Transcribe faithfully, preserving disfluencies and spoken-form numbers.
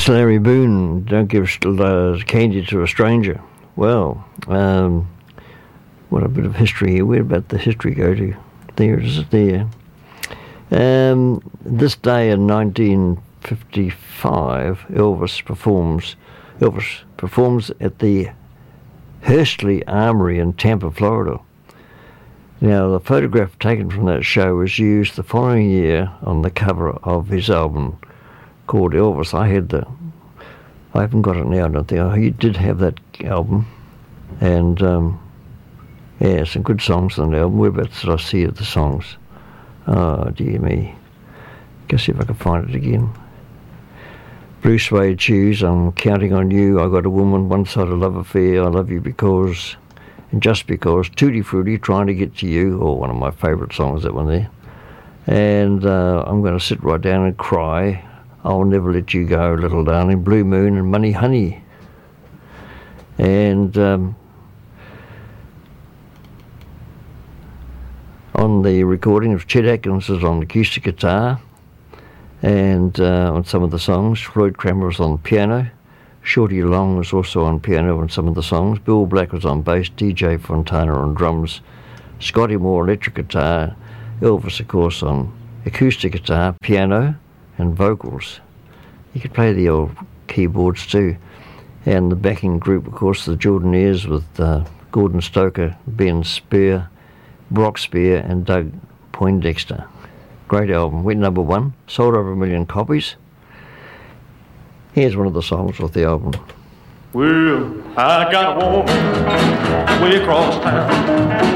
Mister Larry Boone, don't give uh, candy to a stranger. Well, um, what a bit of history here. Where about the history go to? There it is, there. Um, this day in nineteen fifty-five, Elvis performs. Elvis performs at the Hearstly Armory in Tampa, Florida. Now, the photograph taken from that show was used the following year on the cover of his album called Elvis. I had the, I haven't got it now, I don't think. He did have that album, and um, yeah, some good songs on the album. Whereabouts did I see the songs? Oh, dear me. Guess see if I can find it again. Blue Suede Shoes, I'm Counting on You, I Got a Woman, One Sided Love Affair, I Love You Because, and Just Because, Tutti Frutti, Trying to Get to You, or one of my favourite songs, that one there. And uh, I'm going to sit right down and cry, I'll Never Let You Go, Little Darling, Blue Moon, and Money Honey. And um, on the recording of Chet Atkins is on acoustic guitar, and uh, on some of the songs, Floyd Cramer was on piano, Shorty Long was also on piano on some of the songs, Bill Black was on bass, D J Fontana on drums, Scotty Moore electric guitar, Elvis of course on acoustic guitar, piano and vocals. He could play the old keyboards too. And the backing group, of course, the Jordanaires with uh, Gordon Stoker, Ben Spear, Brock Spear and Doug Poindexter. Great album, went number one, sold over a million copies. Here's one of the songs off the album. Well, I got a woman way across town.